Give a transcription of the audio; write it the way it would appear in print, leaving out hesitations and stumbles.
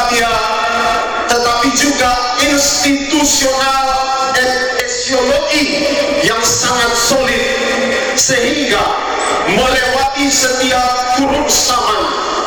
dia, tetapi juga institusional etiologi yang sangat solid, sehingga melewati setiap kurun zaman